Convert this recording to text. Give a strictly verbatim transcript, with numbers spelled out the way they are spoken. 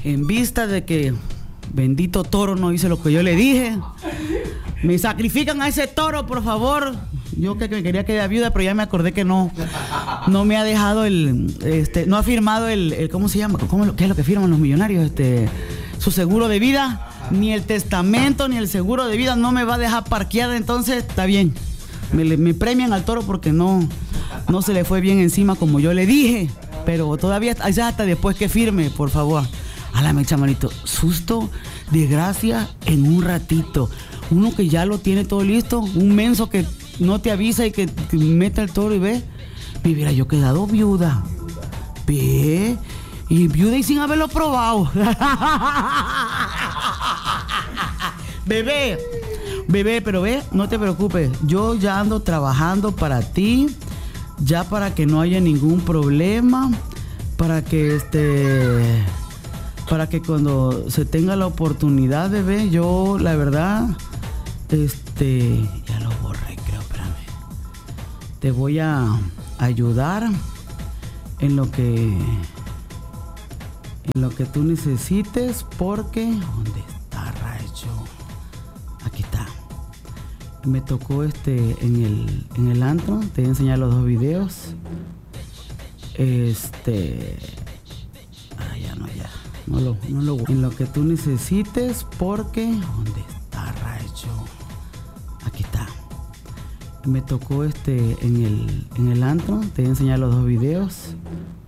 en vista de que bendito toro no hice lo que yo le dije, me sacrifican a ese toro, por favor. Yo que, que quería que era viuda, pero ya me acordé que no, no me ha dejado el, este, no ha firmado el, el ¿cómo se llama? ¿Cómo, ¿Qué es lo que firman los millonarios? Este, su seguro de vida, ni el testamento, ni el seguro de vida no me va a dejar parqueada, entonces está bien. Me, me premian al toro porque no, no se le fue bien encima como yo le dije, pero todavía ya hasta después que firme, por favor. A la mecha, manito, susto, desgracia en un ratito. Uno que ya lo tiene todo listo, un menso que no te avisa y que te mete el toro y ve, me hubiera yo quedado viuda. Ve, y viuda y sin haberlo probado. Bebé, bebé, pero ve, no te preocupes, yo ya ando trabajando para ti, ya para que no haya ningún problema, para que este... para que cuando se tenga la oportunidad, bebé, yo, la verdad, este, ya lo borré, creo, espérame. Te voy a ayudar en lo que, en lo que tú necesites, porque, ¿dónde está, Rayo? Aquí está. Me tocó este, en el, en el antro, te voy a enseñar los dos videos. Este, ah, ya no, ya. No lo, no lo, en lo que tú necesites, porque ¿dónde está, Rayo? Aquí está. Me tocó este en el, en el antro, te voy a enseñar los dos videos.